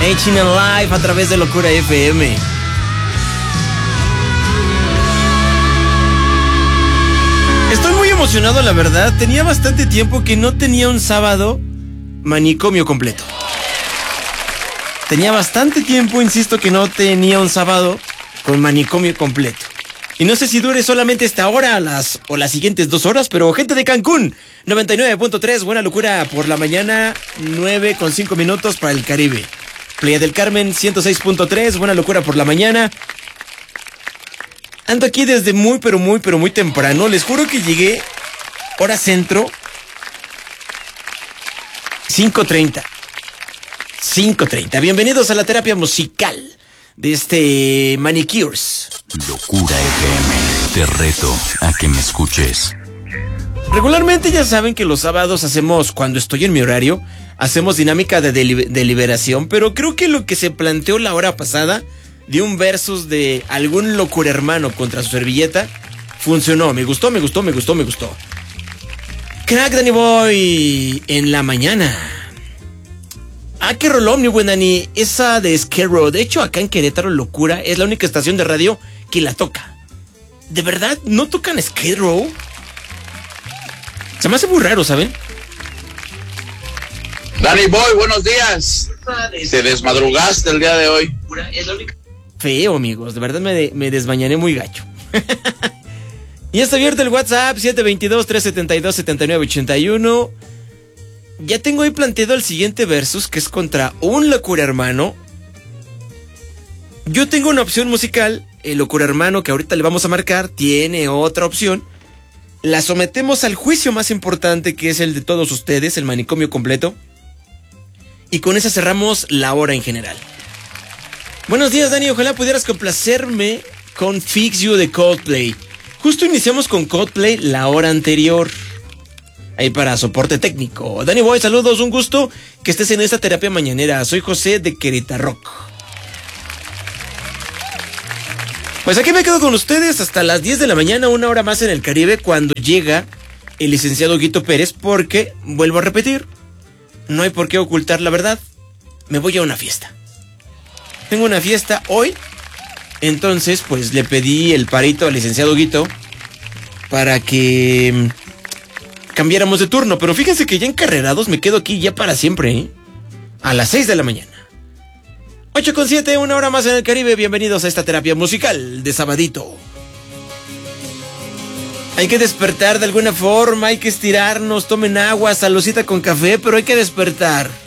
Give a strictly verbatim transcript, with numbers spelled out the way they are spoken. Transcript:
H and Live a través de Locura F M. Estoy muy emocionado, la verdad. Tenía bastante tiempo que no tenía un sábado manicomio completo. Tenía bastante tiempo, insisto, que no tenía un sábado con manicomio completo. Y no sé si dure solamente esta hora las, o las siguientes dos horas, pero gente de Cancún, noventa y nueve punto tres, Buena Locura por la mañana, nueve con cinco minutos para el Caribe. Playa del Carmen, ciento seis punto tres, Buena Locura por la mañana. Ando aquí desde muy, pero muy, pero muy temprano. Les juro que llegué, hora centro, cinco treinta. cinco treinta. Bienvenidos a la terapia musical de este Manicures. Locura F M, te reto a que me escuches. Regularmente ya saben que los sábados hacemos, cuando estoy en mi horario, hacemos dinámica de deli- deliberación, pero creo que lo que se planteó la hora pasada, de un versus de algún locura hermano contra su servilleta, funcionó. Me gustó, me gustó, me gustó, me gustó. Crack Danny Boy en la mañana. Ah, qué rolón, mi buen Dani. Esa de Skid Row. De hecho, acá en Querétaro, Locura es la única estación de radio que la toca. ¿De verdad no tocan Skid Row? Se me hace muy raro, ¿saben? Danny Boy, buenos días. Te desmadrugaste el día de hoy. Feo, amigos. De verdad me, de, me desmañané muy gacho. Y está abierto el WhatsApp siete dos dos, tres siete dos, siete nueve ocho uno. Ya tengo ahí planteado el siguiente versus, que es contra un locura hermano. Yo tengo una opción musical. El locura hermano que ahorita le vamos a marcar tiene otra opción. La sometemos al juicio más importante, que es el de todos ustedes, el manicomio completo. Y con esa cerramos la hora en general. Buenos días, Dani. Ojalá pudieras complacerme con Fix You de Coldplay. Justo iniciamos con Coldplay la hora anterior. Ahí para soporte técnico. Danny Boy, saludos, un gusto que estés en esta terapia mañanera. Soy José de Querétaro. Pues aquí me quedo con ustedes hasta las diez de la mañana, una hora más en el Caribe, cuando llega el licenciado Guito Pérez, porque, vuelvo a repetir, no hay por qué ocultar la verdad. Me voy a una fiesta. Tengo una fiesta hoy, entonces pues le pedí el parito al licenciado Guito para que cambiáramos de turno, pero fíjense que ya encarrerados me quedo aquí ya para siempre, ¿eh? A las seis de la mañana. ocho con siete, una hora más en el Caribe. Bienvenidos a esta terapia musical de sabadito. Hay que despertar de alguna forma, hay que estirarnos, tomen agua, salucita con café, pero hay que despertar.